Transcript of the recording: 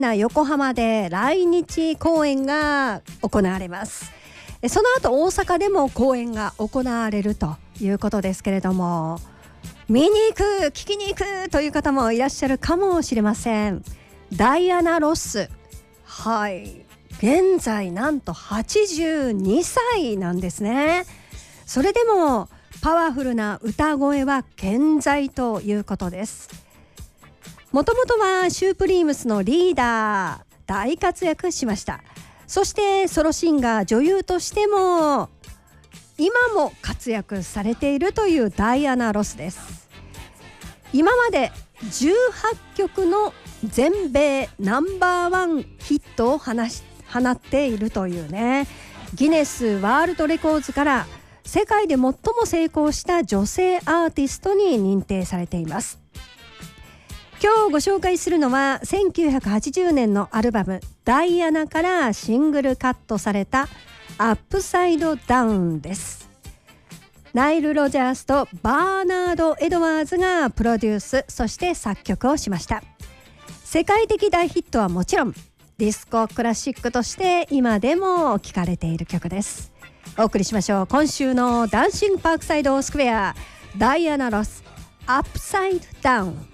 横浜で来日公演が行われます。その後大阪でも公演が行われるということですけれども、見に行く聞きに行くという方もいらっしゃるかもしれません。ダイアナ・ロス、現在なんと82歳なんですね。それでもパワフルな歌声は健在ということです。もともとはシュープリームスのリーダー、大活躍しました。そしてソロシンガー、女優としても今も活躍されているというダイアナ・ロスです。今まで18曲の全米ナンバーワンヒットを放っているというね、ギネスワールドレコーズから世界で最も成功した女性アーティストに認定されています。今日ご紹介するのは1980年のアルバムダイアナからシングルカットされたアップサイドダウンです。ナイル・ロジャースとバーナード・エドワーズがプロデュース、そして作曲をしました。世界的大ヒットはもちろんディスコクラシックとして今でも聴かれている曲です。お送りしましょう。今週のダンシングパークサイドスクエア、ダイアナ・ロス、アップサイドダウン。